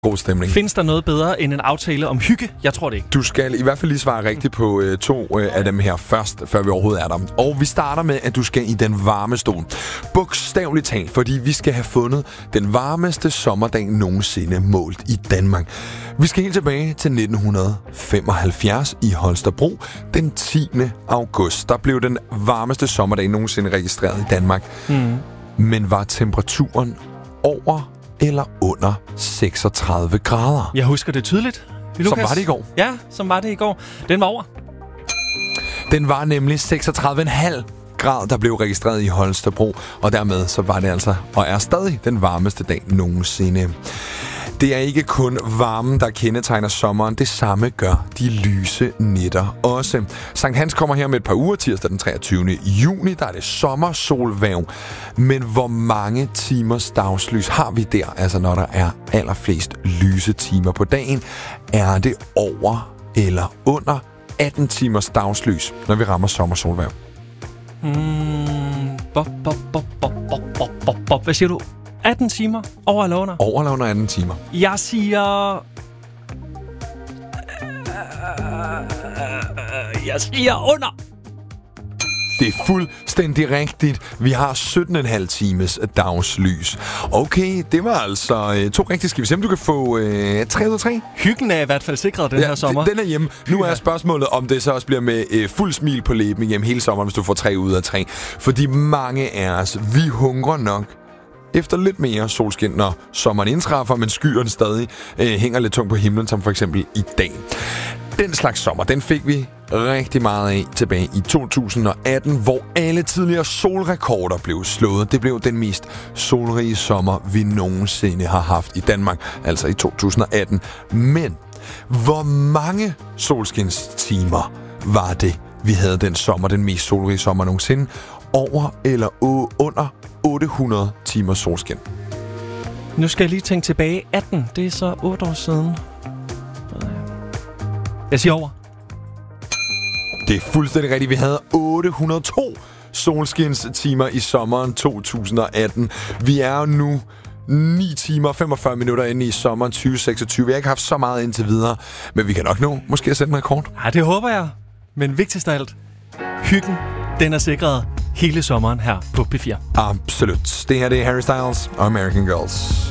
God stemning. Findes der noget bedre end en aftale om hygge? Jeg tror det ikke. Du skal i hvert fald lige svare rigtigt på 2 af dem her først, før vi overhovedet er der. Og vi starter med, at du skal i den varme stol. Bogstaveligt talt, fordi vi skal have fundet den varmeste sommerdag nogensinde målt i Danmark. Vi skal helt tilbage til 1975 i Holstebro. Den 10. august, der blev den varmeste sommerdag nogensinde registreret i Danmark. Men var temperaturen over eller under 36 grader? Jeg husker det tydeligt. Lukas. Som var det i går? Ja, som var det i går. Den var over. Den var nemlig 36,5 grad, der blev registreret i Holstebro, og dermed så var det altså, og er stadig, den varmeste dag nogensinde. Det er ikke kun varmen, der kendetegner sommeren. Det samme gør de lyse nætter også. Sankt Hans kommer her med et par uger, tirsdag den 23. juni. Der er det sommersolværv. Men hvor mange timers dagslys har vi der? Altså når der er allerflest lyse timer på dagen. Er det over eller under 18 timers dagslys, når vi rammer sommersolværv? Hvad siger du? 18 timer? Over eller under? Over eller under 18 timer. Jeg siger... Jeg siger under. Det er fuldstændig rigtigt. Vi har 17,5 times dagslys. Okay, det var altså 2 rigtige. Skal vi se, om du kan få 3 ud af 3? Hyggen er i hvert fald sikret den her sommer. Den er hjemme. Nu er spørgsmålet, om det så også bliver med fuld smil på læben hjem hele sommeren, hvis du får 3 ud af 3. Fordi mange af os, vi hungrer nok efter lidt mere solskin, når sommeren indtræffer, men skyerne stadig hænger lidt tungt på himlen, som for eksempel i dag. Den slags sommer, den fik vi rigtig meget af tilbage i 2018, hvor alle tidligere solrekorder blev slået. Det blev den mest solrige sommer, vi nogensinde har haft i Danmark, altså i 2018. Men hvor mange solskinstimer var det, vi havde den sommer, den mest solrige sommer nogensinde? Over eller under 800 timer solskin. Nu skal jeg lige tænke tilbage. 18, det er så 8 år siden. Jeg siger over. Det er fuldstændig rigtigt. Vi havde 802 solskinstimer i sommeren 2018. Vi er nu 9 timer og 45 minutter inde i sommeren 2026. Vi har ikke haft så meget indtil videre, men vi kan nok nå måske at sætte en rekord. Ja, det håber jeg. Men vigtigst af alt, hyggen, den er sikret hele sommeren her på P4. Absolut. Det her det er Harry Styles og American Girls.